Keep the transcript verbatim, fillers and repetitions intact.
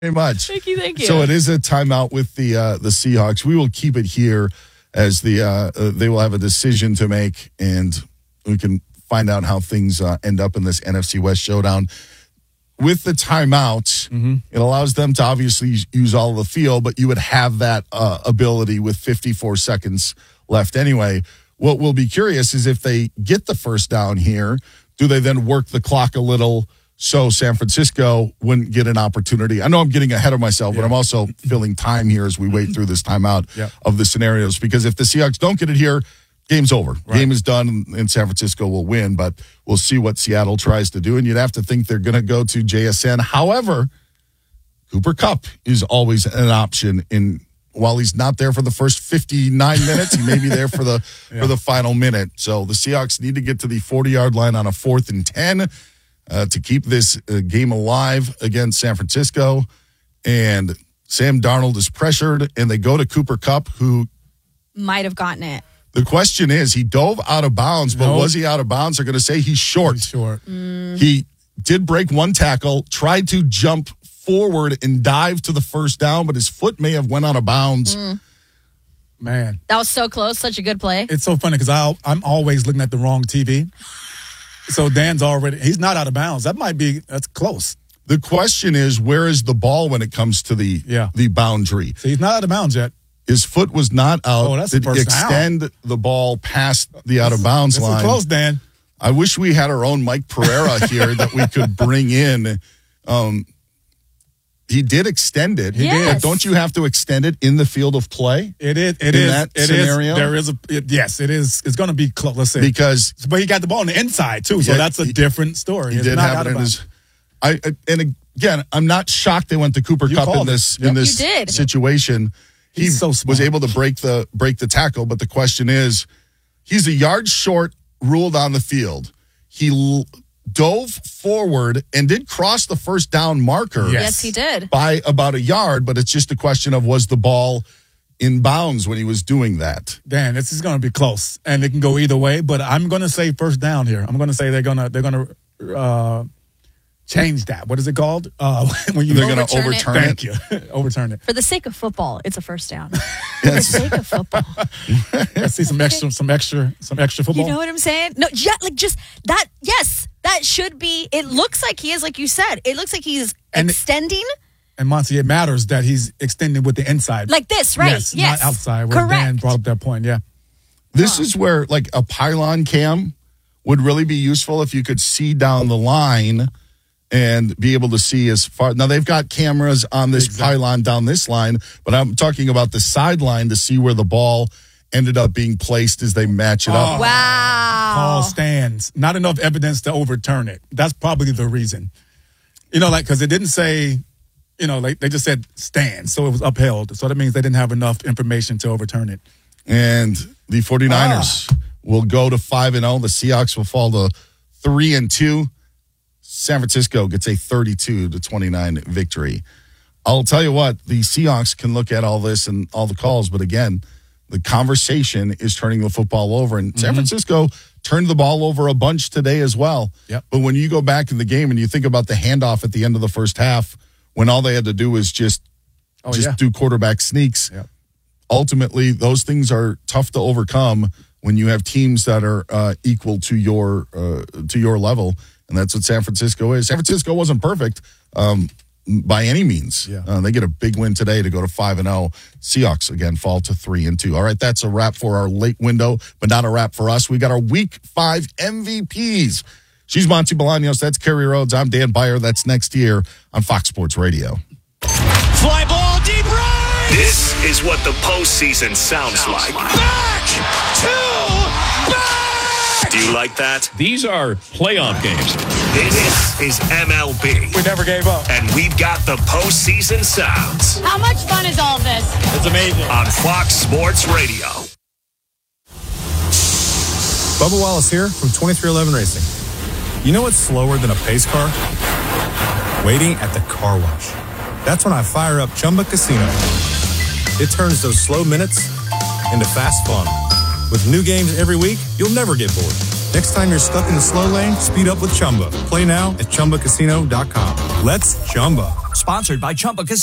very much. Thank you, thank you. So it is a timeout with the uh, the Seahawks. We will keep it here as the uh, uh, they will have a decision to make, and we can find out how things uh, end up in this N F C West showdown. With the timeout, mm-hmm. it allows them to obviously use all of the field, but you would have that uh, ability with fifty-four seconds left anyway. What will be curious is if they get the first down here, do they then work the clock a little so San Francisco wouldn't get an opportunity? I know I'm getting ahead of myself, yeah. but I'm also filling time here as we wait through this timeout yeah. of the scenarios, because if the Seahawks don't get it here, game's over. Right. Game is done, and San Francisco will win, but we'll see what Seattle tries to do, and you'd have to think they're going to go to J S N. However, Cooper Kupp is always an option. In while he's not there for the first fifty-nine minutes, he may be there for the yeah. for the final minute. So the Seahawks need to get to the forty-yard line on a fourth and ten uh, to keep this uh, game alive against San Francisco. And Sam Darnold is pressured, and they go to Cooper Kupp, who might have gotten it. The question is, he dove out of bounds, but nope. was he out of bounds? They're going to say he's short. He's short. Mm. He did break one tackle, tried to jump forward and dive to the first down, but his foot may have went out of bounds. Mm. Man. That was so close. Such a good play. It's so funny because I'm always looking at the wrong T V. So Dan's already, he's not out of bounds. That might be, that's close. The question is, where is the ball when it comes to the, yeah. the boundary? So he's not out of bounds yet. His foot was not out. Oh, that's Did the first extend down. the ball past the out of bounds that's line. So close, Dan. I wish we had our own Mike Pereira here that we could bring in. Um, he did extend it. He yes. did. Don't you have to extend it in the field of play? It is. It in is. that it scenario? Is. There is a. It, yes, it is. It's going to be close. Let's say because, but he got the ball on the inside too, so yeah, that's a he, different story. He it's did not have it in his. I and again, I'm not shocked they went to Cooper you Kupp in this yep. in this situation. He he's so was able to break the break the tackle, but the question is, he's a yard short, ruled on the field. He l- dove forward and did cross the first down marker. Yes. yes, he did. By about a yard, but it's just a question of, was the ball in bounds when he was doing that? Dan, this is going to be close, and it can go either way, but I'm going to say first down here. I'm going to say they're going to they're going to uh, change that. What is it called? Uh, when you they're going to overturn it. Thank you. Overturn it. For the sake of football, it's a first down. For the sake of football. Let's see some extra, some extra, some extra football. You know what I'm saying? No, yeah, like just that. Yes, that should be. It looks like he is, like you said. It looks like he's and extending. It, and Monty, it matters that he's extending with the inside, like this, right? Yes, yes. not outside. Where Correct. Dan brought up that point. Yeah. This huh. is where like a pylon cam would really be useful if you could see down the line and be able to see as far. Now, they've got cameras on this exactly. pylon down this line, but I'm talking about the sideline to see where the ball ended up being placed as they match it oh, up. Wow. Call stands. Not enough evidence to overturn it. That's probably the reason. You know, like, because it didn't say, you know, like they just said stands, so it was upheld. So that means they didn't have enough information to overturn it. And the 49ers ah. will go to five and oh. The Seahawks will fall to three and two. San Francisco gets a thirty-two to twenty-nine victory. I'll tell you what, the Seahawks can look at all this and all the calls, but again, the conversation is turning the football over. And mm-hmm. San Francisco turned the ball over a bunch today as well. Yep. But when you go back in the game and you think about the handoff at the end of the first half, when all they had to do was just, oh, just yeah. do quarterback sneaks, yep. ultimately those things are tough to overcome when you have teams that are uh, equal to your uh, to your level. And that's what San Francisco is. San Francisco wasn't perfect um, by any means. Yeah. Uh, they get a big win today to go to five and oh. Seahawks, again, fall to three and two. All right, that's a wrap for our late window, but not a wrap for us. We got our week five M V Ps. She's Monty Bolaños. That's Kerry Rhodes. I'm Dan Beyer. That's next year on Fox Sports Radio. Fly ball deep right. This is what the postseason sounds, sounds like. like. Back to back. Do you like that? These are playoff games. This is M L B. We never gave up. And we've got the postseason sounds. How much fun is all this? It's amazing. On Fox Sports Radio. Bubba Wallace here from twenty-three eleven Racing. You know what's slower than a pace car? Waiting at the car wash. That's when I fire up Chumba Casino. It turns those slow minutes into fast fun. With new games every week, you'll never get bored. Next time you're stuck in the slow lane, speed up with Chumba. Play now at Chumba Casino dot com. Let's Chumba. Sponsored by Chumba Casino.